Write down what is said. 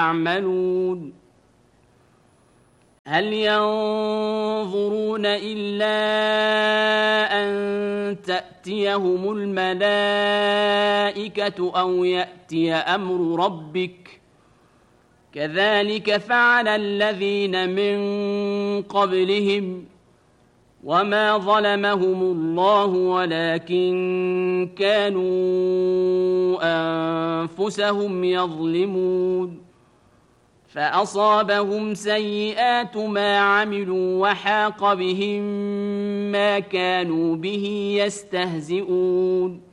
يعملون هل ينظرون إلا أن تأتيهم الملائكة أو يأتي أمر ربك كذلك فعل الذين من قبلهم وما ظلمهم الله ولكن كانوا أنفسهم يظلمون فأصابهم سيئات ما عملوا وحاق بهم ما كانوا به يستهزئون